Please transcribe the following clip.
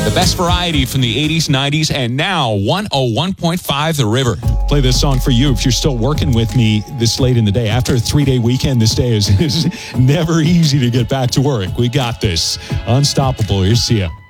The best variety from the 80s, 90s, and now 101.5 The River. Play this song for you if you're still working with me this late in the day. After a 3-day weekend, this day is never easy to get back to work. We got this. Unstoppable. Here's Sia.